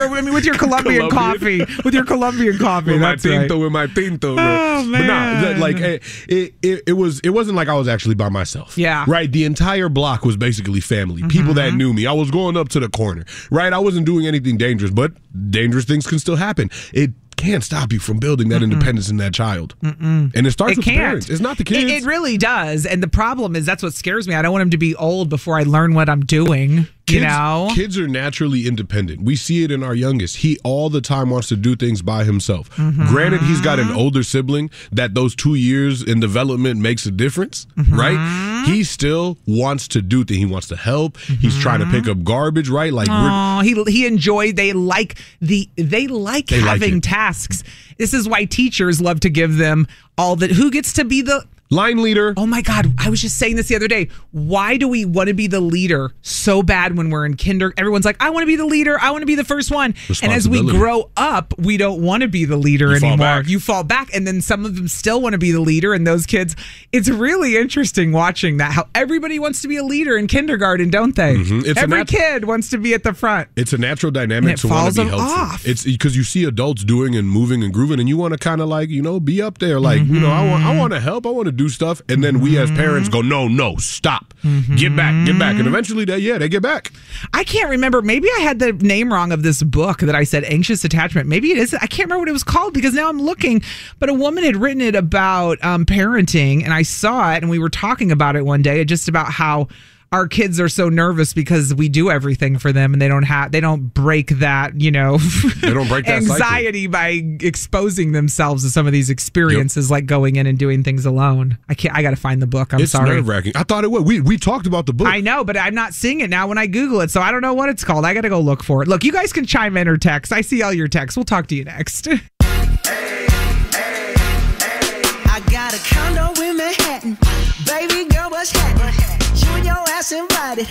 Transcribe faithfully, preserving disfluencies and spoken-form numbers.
I mean, with your Colombian, Colombian. coffee. With your Colombian coffee. With my That's right. tinto, with my tinto. Bro. Oh, man. But nah, that, like it, it, it, it was. It wasn't like I was actually by myself. Yeah. Right. The entire block was basically family. Mm-hmm. People that knew me. I was going up to the corner. Right. I wasn't doing anything dangerous, but dangerous things can still happen. It can't stop you from building that Mm-mm. independence in that child. Mm-mm. And it starts it with can't. the parents. It's not the kids. It, it really does. And the problem is that's what scares me. I don't want him to be old before I learn what I'm doing. Kids, you know? Kids are naturally independent. We see it in our youngest. He all the time wants to do things by himself. Mm-hmm. Granted, he's got an older sibling that those two years in development makes a difference, mm-hmm. right? He still wants to do things. He wants to help. Mm-hmm. He's trying to pick up garbage, right? Like oh, he he enjoyed. They like the they like they having like tasks. This is why teachers love to give them all the. Who gets to be the line leader? Oh my God. I was just saying this the other day. Why do we want to be the leader so bad when we're in kinder? Everyone's like, I want to be the leader. I want to be the first one. And as we grow up, we don't want to be the leader you anymore. Fall you fall back. And then some of them still want to be the leader. And those kids, it's really interesting watching that, how everybody wants to be a leader in kindergarten, don't they? Mm-hmm. It's Every nat- kid wants to be at the front. It's a natural dynamic to want to be helpful. Off. It's because you see adults doing and moving and grooving, and you want to kind of like, you know, be up there. Like, mm-hmm. you know, I want, I want to help. I want to do stuff. And then we as parents go, no, no, stop. Mm-hmm. Get back, get back. And eventually, they, yeah, they get back. I can't remember. Maybe I had the name wrong of this book that I said Anxious Attachment. Maybe it is. I can't remember what it was called because now I'm looking. But a woman had written it about um, parenting, and I saw it, and we were talking about it one day, just about how our kids are so nervous because we do everything for them and they don't have they don't break that, you know, they don't break that anxiety cycle. By exposing themselves to some of these experiences, yep. like going in and doing things alone. I can't I gotta find the book. I'm it's sorry. It's nerve-wracking. I thought it was. We we talked about the book. I know, but I'm not seeing it now when I Google it, so I don't know what it's called. I gotta go look for it. Look, you guys can chime in or text. I see all your texts. We'll talk to you next. Hey, hey, hey. I got a condo in Manhattan. Baby girl, what's happening? You and your ass invited.